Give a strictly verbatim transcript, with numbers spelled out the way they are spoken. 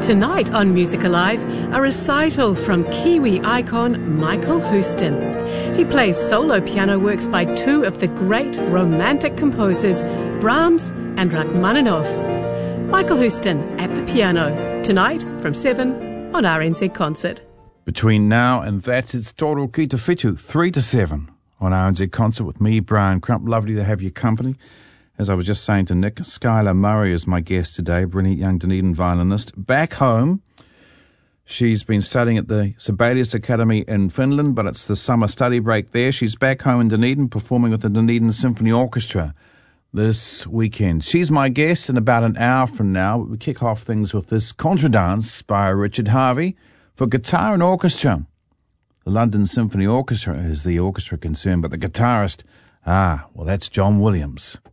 Tonight on Music Alive, a recital from Kiwi icon Michael Houston. He plays solo piano works by two of the great romantic composers, Brahms and Rachmaninoff. Michael Houston at the piano, tonight from seven on R N Z Concert. Between now and that, it's Toro Ki Te Whitu, three to seven on R N Z Concert with me, Brian Crump. Lovely to have your company. As I was just saying to Nick, Skylar Murray is my guest today, brilliant young Dunedin violinist. Back home, she's been studying at the Sibelius Academy in Finland, but it's the summer study break there. She's back home in Dunedin performing with the Dunedin Symphony Orchestra this weekend. She's my guest in about an hour from now. We kick off things with this Contradance by Richard Harvey for guitar and orchestra. The London Symphony Orchestra is the orchestra concerned, but the guitarist, ah, well, that's John Williams.